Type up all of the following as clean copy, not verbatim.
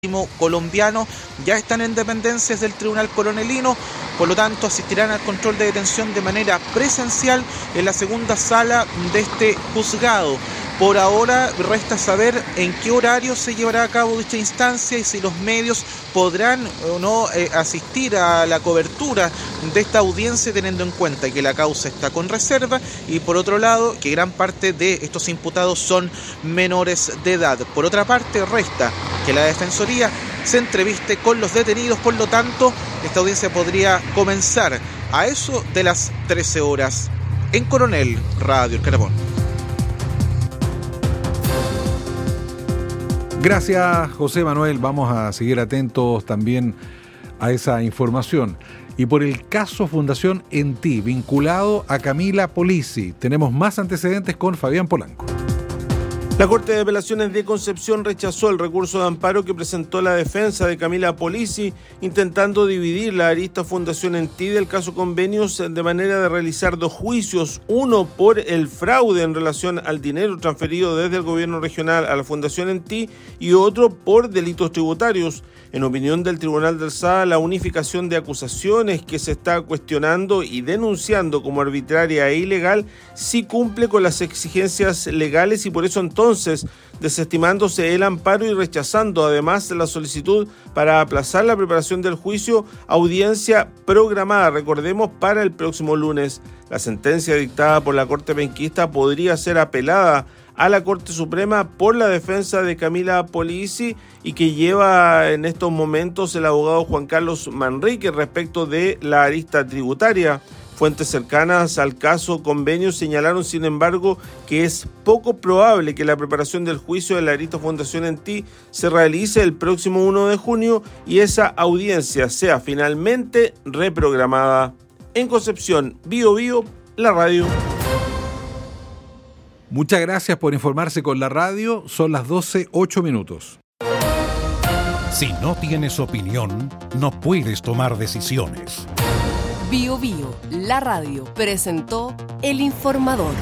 colombiano ya están en dependencias del Tribunal Coronelino, por lo tanto asistirán al control de detención de manera presencial en la segunda sala de este juzgado. Por ahora resta saber en qué horario se llevará a cabo dicha instancia y si los medios podrán o no asistir a la cobertura de esta audiencia, teniendo en cuenta que la causa está con reserva y por otro lado que gran parte de estos imputados son menores de edad. Por otra parte resta que la Defensoría se entreviste con los detenidos, por lo tanto esta audiencia podría comenzar a eso de las 13 horas. En Coronel, Radio El Carabón. Gracias, José Manuel. Vamos a seguir atentos también a esa información. Y por el caso Fundación En Ti, vinculado a Camila Polizzi, tenemos más antecedentes con Fabián Polanco. La Corte de Apelaciones de Concepción rechazó el recurso de amparo que presentó la defensa de Camila Polizzi, intentando dividir la arista Fundación En Ti del caso Convenios de manera de realizar dos juicios, uno por el fraude en relación al dinero transferido desde el gobierno regional a la Fundación En Ti y otro por delitos tributarios. En opinión del Tribunal de Alzada, la unificación de acusaciones que se está cuestionando y denunciando como arbitraria e ilegal sí cumple con las exigencias legales y por eso entonces, desestimándose el amparo y rechazando además la solicitud para aplazar la preparación del juicio, audiencia programada, recordemos, para el próximo lunes. La sentencia dictada por la Corte penquista podría ser apelada a la Corte Suprema por la defensa de Camila Polizzi y que lleva en estos momentos el abogado Juan Carlos Manrique respecto de la arista tributaria. Fuentes cercanas al caso Convenio señalaron, sin embargo, que es poco probable que la preparación del juicio de la arista Fundación En Ti se realice el próximo 1 de junio y esa audiencia sea finalmente reprogramada. En Concepción, Bío Bío, la radio. Muchas gracias por informarse con la radio. Son las 12:08. Si no tienes opinión, no puedes tomar decisiones. Bío Bío, la radio, presentó El Informador.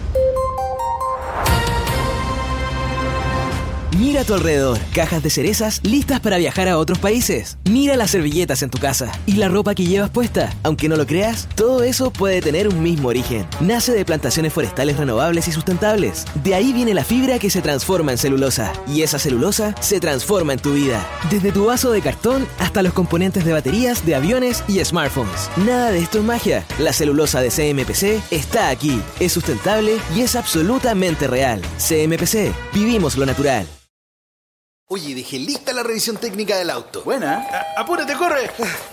Mira a tu alrededor, cajas de cerezas listas para viajar a otros países. Mira las servilletas en tu casa y la ropa que llevas puesta. Aunque no lo creas, todo eso puede tener un mismo origen. Nace de plantaciones forestales renovables y sustentables. De ahí viene la fibra que se transforma en celulosa. Y esa celulosa se transforma en tu vida. Desde tu vaso de cartón hasta los componentes de baterías, de aviones y smartphones. Nada de esto es magia. La celulosa de CMPC está aquí. Es sustentable y es absolutamente real. CMPC, vivimos lo natural. Oye, dejé lista la revisión técnica del auto. Buena. ¡Apúrate, corre!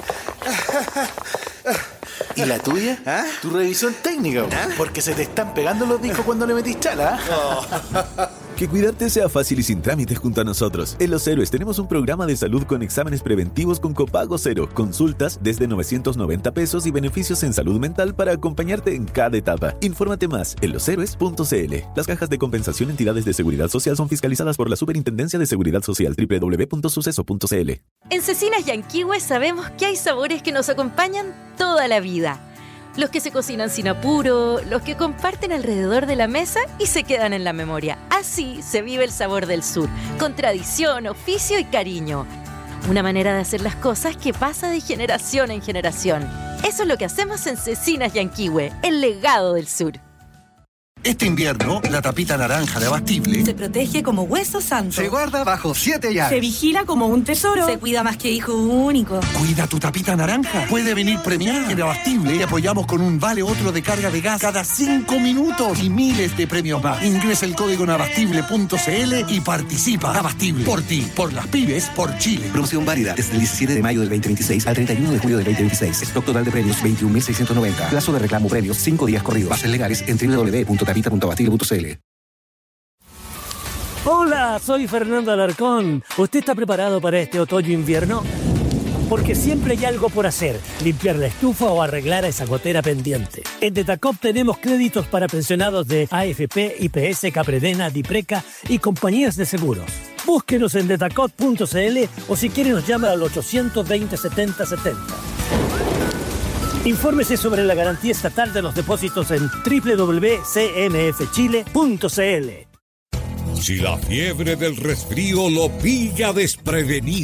¿Y la tuya? ¿Ah? Tu revisión técnica. ¿Ah? Porque se te están pegando los discos cuando le metís chala. Oh. Que cuidarte sea fácil y sin trámites junto a nosotros. En Los Héroes tenemos un programa de salud con exámenes preventivos con copago cero, consultas desde 990 pesos y beneficios en salud mental para acompañarte en cada etapa. Infórmate más en loshéroes.cl. Las cajas de compensación entidades de seguridad social son fiscalizadas por la Superintendencia de Seguridad Social. www.suceso.cl. En Cecinas Yanquihue sabemos que hay sabores que nos acompañan toda la vida. Los que se cocinan sin apuro, los que comparten alrededor de la mesa y se quedan en la memoria. Así se vive el sabor del sur, con tradición, oficio y cariño. Una manera de hacer las cosas que pasa de generación en generación. Eso es lo que hacemos en Cecinas Yanquihue, el legado del sur. Este invierno, la tapita naranja de Abastible se protege como hueso santo. Se guarda bajo 7 llaves. Se vigila como un tesoro. Se cuida más que hijo único. Cuida tu tapita naranja. Puede venir premiada. En Abastible te apoyamos con un vale otro de carga de gas cada 5 minutos y miles de premios más. Ingresa el código en abastible.cl y participa. Abastible. Por ti, por las pymes, por Chile. Promoción válida desde el 17 de mayo del 2026 al 31 de julio del 2026. Stock total de premios 21.690. Plazo de reclamo premios 5 días corridos. Bases legales en www.tapita.abastible.cl. Hola, soy Fernando Alarcón. ¿Usted está preparado para este otoño-invierno? Porque siempre hay algo por hacer, limpiar la estufa o arreglar esa gotera pendiente. En Detacop tenemos créditos para pensionados de AFP, IPS, Capredena, Dipreca y compañías de seguros. Búsquenos en detacop.cl o si quiere nos llama al 820 70 70. Infórmese sobre la garantía estatal de los depósitos en www.cmfchile.cl. Si la fiebre del resfrío lo pilla desprevenido,